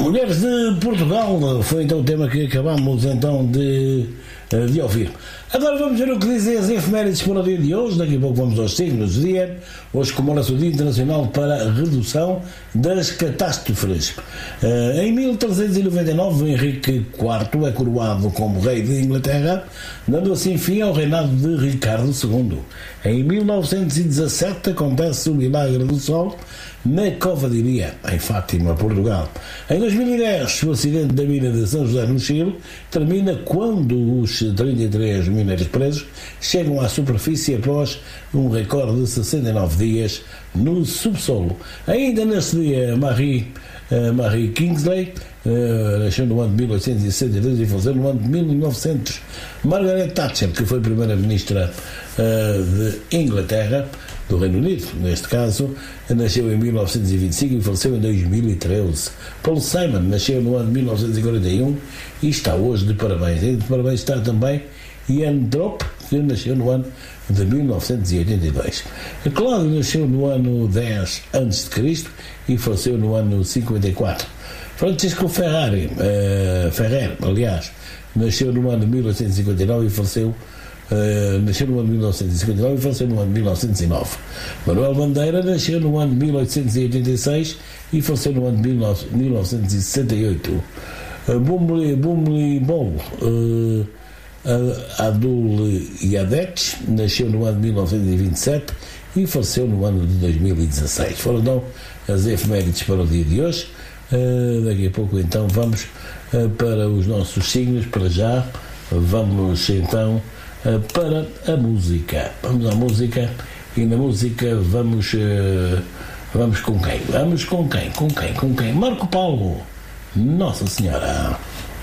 Mulheres de Portugal foi então o tema que acabamos então de ouvir. Agora vamos ver o que dizem as efemérides para o dia de hoje. Daqui a pouco vamos aos signos do dia. Hoje comemora-se o Dia Internacional para a Redução das Catástrofes. Em 1399, Henrique IV é coroado como rei de Inglaterra, dando assim fim ao reinado de Ricardo II. Em 1917 acontece o Milagre do Sol na Cova de Iria, em Fátima, Portugal. Em 2010, o acidente da mina de São José no Chile termina quando os 33 mineiros presos chegam à superfície após um recorde de 69 dias no subsolo. Ainda neste dia, Marie Kingsley nasceu no ano de 1862 e faleceu no ano de 1900. Margaret Thatcher, que foi primeira-ministra de Inglaterra, do Reino Unido, neste caso, nasceu em 1925 e faleceu em 2013. Paul Simon nasceu no ano de 1941 e está hoje de parabéns. E de parabéns está também Ian Drop, que nasceu no ano de 1982. Cláudio nasceu no ano 10 a.C. e faleceu no ano 54. Francisco Ferrer, nasceu no ano de 1859 e faleceu nasceu no ano de 1959 e faleceu no ano de 1909. Manuel Bandeira nasceu no ano de 1886 e faleceu no ano de 1968. Bumli Bol Abdul Yadet nasceu no ano de 1927 e faleceu no ano de 2016. Foram então as efemérides para o dia de hoje. Daqui a pouco então vamos para os nossos signos. Para já vamos então para a música. Vamos à música e na música vamos com quem? Com quem? Marco Paulo, Nossa Senhora.